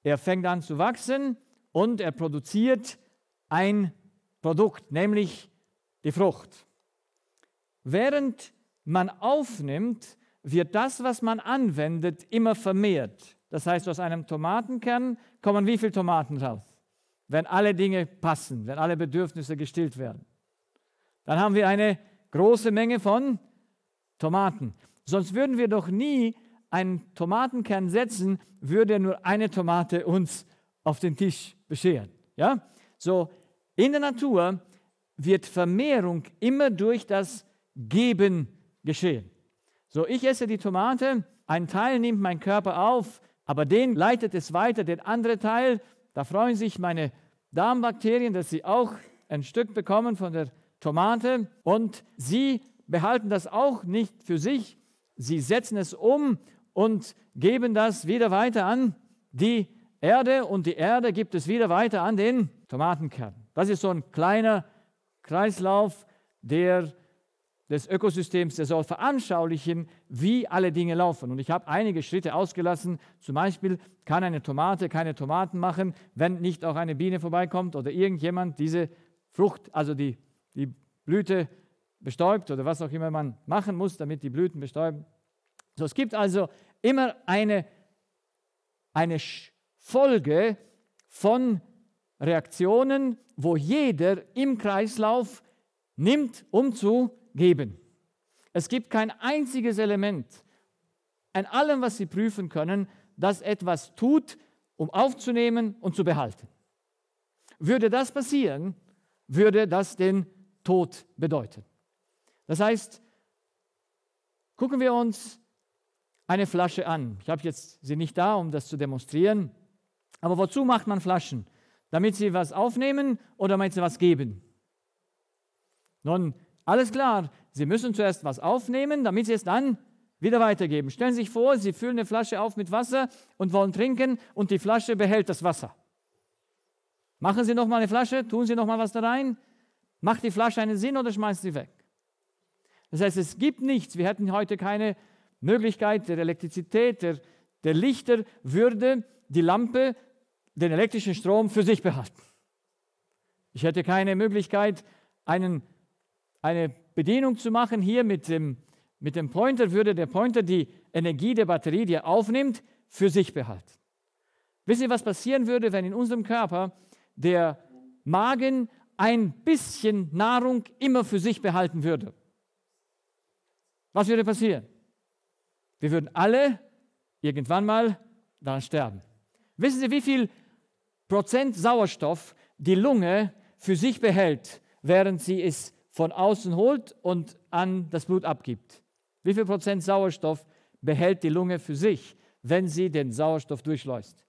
Er fängt an zu wachsen und er produziert ein Produkt, nämlich die Frucht. Während man aufnimmt, wird das, was man anwendet, immer vermehrt. Das heißt, aus einem Tomatenkern kommen wie viele Tomaten raus? Wenn alle Dinge passen, wenn alle Bedürfnisse gestillt werden. Dann haben wir eine große Menge von Tomaten. Sonst würden wir doch nie einen Tomatenkern setzen, würde nur eine Tomate uns auf den Tisch bescheren. Ja? So, in der Natur wird Vermehrung immer durch das Geben geschehen. So, ich esse die Tomate, ein Teil nimmt mein Körper auf, aber den leitet es weiter, den anderen Teil, da freuen sich meine Darmbakterien, dass sie auch ein Stück bekommen von der Tomate und sie behalten das auch nicht für sich, sie setzen es um und geben das wieder weiter an die Erde und die Erde gibt es wieder weiter an den Tomatenkern. Das ist so ein kleiner Kreislauf des Ökosystems, der soll veranschaulichen, wie alle Dinge laufen. Und ich habe einige Schritte ausgelassen. Zum Beispiel kann eine Tomate keine Tomaten machen, wenn nicht auch eine Biene vorbeikommt oder irgendjemand diese Frucht, also die Blüte bestäubt oder was auch immer man machen muss, damit die Blüten bestäuben. So, es gibt also immer eine Folge von Reaktionen, wo jeder im Kreislauf nimmt, um zu geben. Es gibt kein einziges Element an allem, was Sie prüfen können, das etwas tut, um aufzunehmen und zu behalten. Würde das passieren, würde das den Tod bedeuten. Das heißt, gucken wir uns eine Flasche an. Ich habe jetzt sie nicht da, um das zu demonstrieren, aber wozu macht man Flaschen? Damit sie was aufnehmen oder damit sie was geben? Nun, alles klar, Sie müssen zuerst was aufnehmen, damit Sie es dann wieder weitergeben. Stellen Sie sich vor, Sie füllen eine Flasche auf mit Wasser und wollen trinken und die Flasche behält das Wasser. Machen Sie nochmal eine Flasche, tun Sie nochmal was da rein. Macht die Flasche einen Sinn oder schmeißen Sie weg? Das heißt, es gibt nichts. Wir hätten heute keine Möglichkeit der Elektrizität, der Lichter würde die Lampe, den elektrischen Strom für sich behalten. Ich hätte keine Möglichkeit, eine Bedienung zu machen. Hier mit dem Pointer würde der Pointer die Energie der Batterie, die er aufnimmt, für sich behalten. Wisst ihr, was passieren würde, wenn in unserem Körper der Magen ein bisschen Nahrung immer für sich behalten würde? Was würde passieren? Wir würden alle irgendwann mal daran sterben. Wissen Sie, wie viel Prozent Sauerstoff die Lunge für sich behält, während sie es von außen holt und an das Blut abgibt? Wie viel Prozent Sauerstoff behält die Lunge für sich, wenn sie den Sauerstoff durchschleust?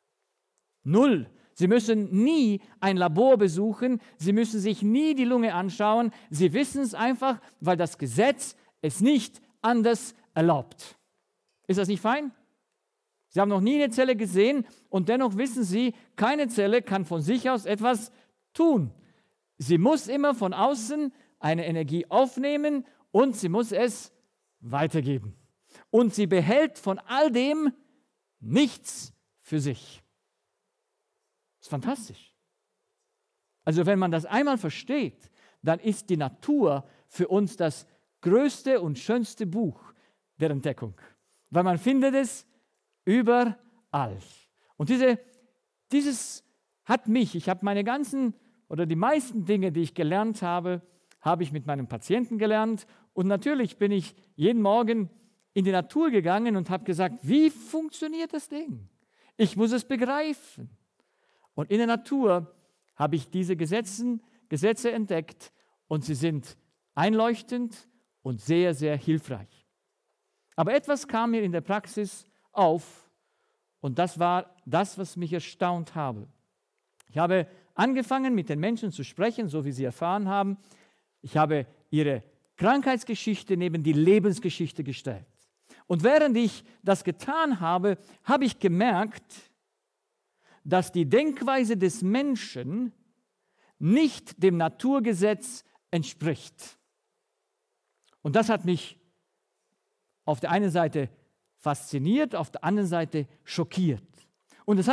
0. Sie müssen nie ein Labor besuchen, Sie müssen sich nie die Lunge anschauen. Sie wissen es einfach, weil das Gesetz es nicht anders erlaubt. Ist das nicht fein? Sie haben noch nie eine Zelle gesehen und dennoch wissen Sie, keine Zelle kann von sich aus etwas tun. Sie muss immer von außen eine Energie aufnehmen und sie muss es weitergeben. Und sie behält von all dem nichts für sich. Das ist fantastisch. Also wenn man das einmal versteht, dann ist die Natur für uns das größte und schönste Buch der Entdeckung. Weil man findet es überall. Und dieses hat mich, ich habe meine ganzen oder die meisten Dinge, die ich gelernt habe, habe ich mit meinem Patienten gelernt. Und natürlich bin ich jeden Morgen in die Natur gegangen und habe gesagt, wie funktioniert das Ding? Ich muss es begreifen. Und in der Natur habe ich diese Gesetze entdeckt und sie sind einleuchtend und sehr, sehr hilfreich. Aber etwas kam mir in der Praxis auf und das war das, was mich erstaunt habe. Ich habe angefangen, mit den Menschen zu sprechen, so wie sie erfahren haben. Ich habe ihre Krankheitsgeschichte neben die Lebensgeschichte gestellt. Und während ich das getan habe, habe ich gemerkt, dass die Denkweise des Menschen nicht dem Naturgesetz entspricht. Und das hat mich auf der einen Seite fasziniert, auf der anderen Seite schockiert. Und es